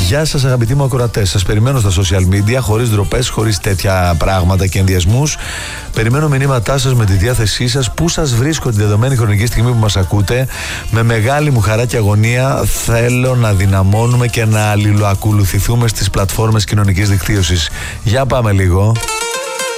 Γεια σας αγαπητοί μου ακροατές. Σας περιμένω στα social media, χωρίς ντροπές, χωρίς τέτοια πράγματα και ενδιασμούς. Περιμένω μηνύματά σας με τη διάθεσή σας. Πού σας βρίσκω τη δεδομένη χρονική στιγμή που μας ακούτε. Με μεγάλη μου χαρά και αγωνία θέλω να δυναμώνουμε και να αλληλοακολουθηθούμε στις πλατφόρμες κοινωνικής δικτύωσης. Για πάμε λίγο.